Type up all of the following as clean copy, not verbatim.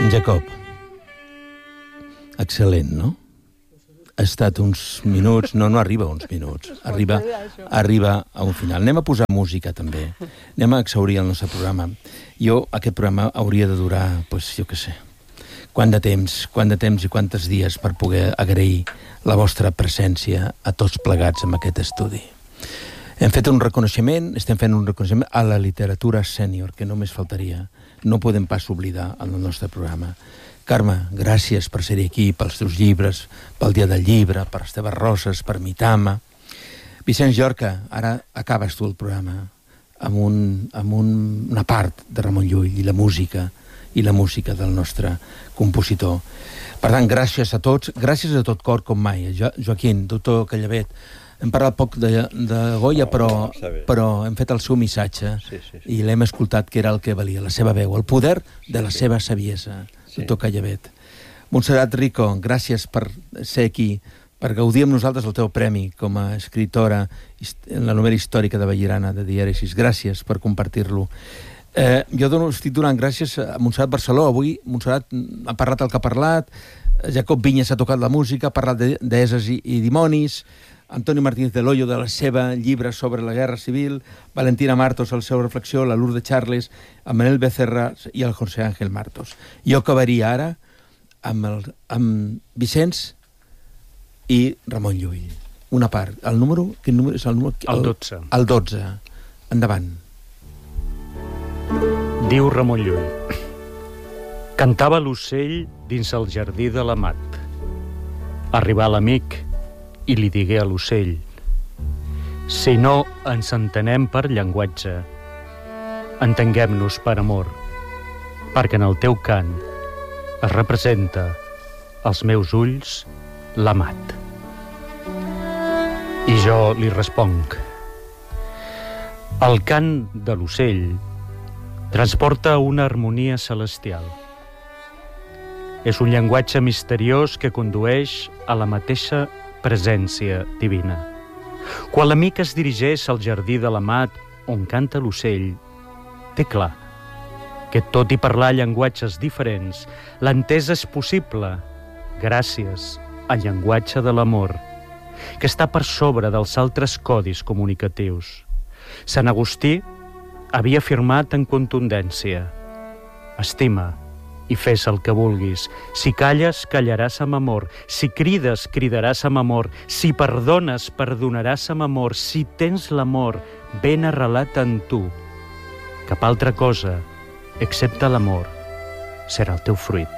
Jacob, excel·lent, no? Ha estat uns minuts, no arriba a uns minuts, arriba a un final. Anem a posar música, també. Anem a exhaurir el nostre programa. Aquest programa hauria de durar, jo què sé, quant de temps i quantes dies per poder agrair la vostra presència a tots plegats en aquest estudi. Estem fent un reconeixement a la literatura sènior, que només faltaria. No podem pas oblidar en el nostre programa. Carme, gràcies per ser aquí, pels teus llibres, pel Dia del Llibre, per les teves roses, per Mitama. Vicenç Llorca, ara acabes tu el programa amb una part de Ramon Llull i la música del nostre compositor. Per tant, gràcies a tots, gràcies a tot cor com mai. Joaquín, doctor Callavet, hem parlat poc de Goya, però hem fet el seu missatge i l'hem escoltat, que era el que valia, la seva veu, el poder de la seva saviesa, doctor Callavet. Montserrat Rico, gràcies per ser aquí, per gaudir amb nosaltres el teu premi com a escriptora en la novel·la històrica de Vallirana, de Dièresi. Gràcies per compartir-lo. Jo estic donant gràcies a Montserrat Barceló. Avui Montserrat ha parlat el que ha parlat, Jacob Vinyes ha tocat la música, ha parlat d'eses i dimonis, Antonio Martínez de Loyo de la seva llibre sobre la Guerra Civil, Valentina Martos, la seva reflexió, la Lourdes Charles, amb Manel Becerra i el José Ángel Martos. Jo acabaria ara amb Vicenç i Ramon Llull. Una part. Quin número és el número? El 12. El 12. Endavant. Diu Ramon Llull: cantava l'ocell dins el jardí de l'amat. Arribà l'amic i li digué a l'ocell: si no ens entenem per llenguatge, entenguem-nos per amor, perquè en el teu cant es representa als meus ulls l'amat. I jo li responc: el cant de l'ocell transporta una harmonia celestial. És un llenguatge misteriós que condueix a la mateixa presència divina. Quan l'amic es dirigeix al jardí de l'amat on canta l'ocell, té clar que tot i parlar llenguatges diferents, l'entesa és possible gràcies al llenguatge de l'amor, que està per sobre dels altres codis comunicatius. Sant Agustí havia afirmat en contundència: estima i fes el que vulguis. Si calles, callaràs amb amor. Si crides, cridaràs amb amor. Si perdones, perdonaràs amb amor. Si tens l'amor ben arrelat en tu, cap altra cosa, excepte l'amor, serà el teu fruit.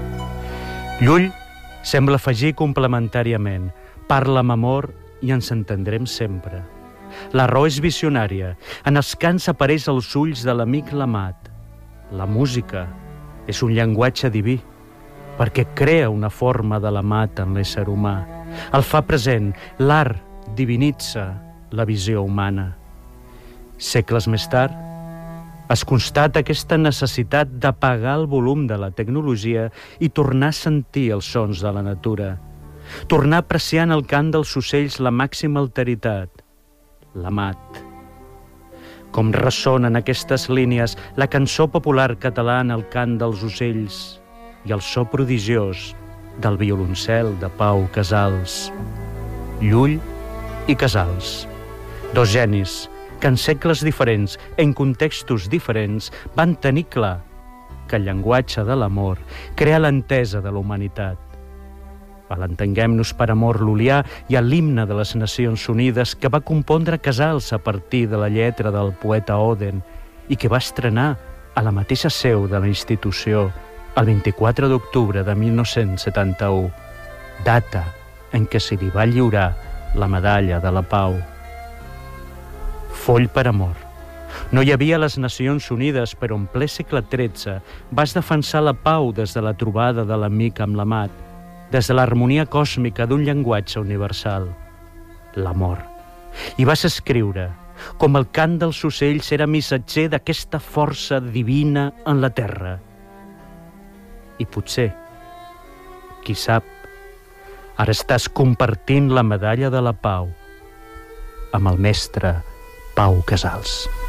Llull sembla afegir complementàriament: parla amb amor i ens entendrem sempre. La raó és visionària. En els cants apareix als ulls de l'amic l'amat. La música és un llenguatge diví, perquè crea una forma de l'amat en l'ésser humà. El fa present. L'art divinitza la visió humana. Segles més tard, es constata aquesta necessitat d'apagar el volum de la tecnologia i tornar a sentir els sons de la natura. Tornar a apreciar en el cant dels ocells la màxima alteritat, l'amat. Com ressonen aquestes línies la cançó popular catalana, el cant dels ocells i el so prodigiós del violoncel de Pau Casals. Llull i Casals, dos genis que en segles diferents, en contextos diferents, van tenir clar que el llenguatge de l'amor crea l'entesa de la humanitat. A l'Entenguem-nos per amor Llulià i a l'himne de les Nacions Unides que va compondre Casals a partir de la lletra del poeta Oden i que va estrenar a la mateixa seu de la institució el 24 d'octubre de 1971, data en què se li va lliurar la medalla de la Pau. Foll per amor. No hi havia les Nacions Unides, però en ple segle XIII vas defensar la pau des de la trobada de l'amic amb l'amat, des de l'harmonia còsmica d'un llenguatge universal, l'amor. I vas escriure com el cant dels ocells era missatger d'aquesta força divina en la terra. I potser, qui sap, ara estàs compartint la medalla de la pau amb el mestre Pau Casals.